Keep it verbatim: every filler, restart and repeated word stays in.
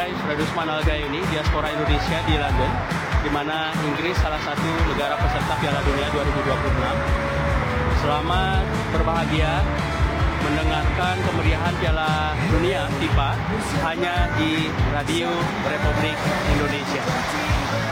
saya Radusman Algayuni, diaspora Indonesia di London, di mana Inggris salah satu negara peserta Piala Dunia dua ribu dua puluh enam. Selamat berbahagia mendengarkan kemeriahan Piala Dunia FIFA hanya di Radio Republik Indonesia.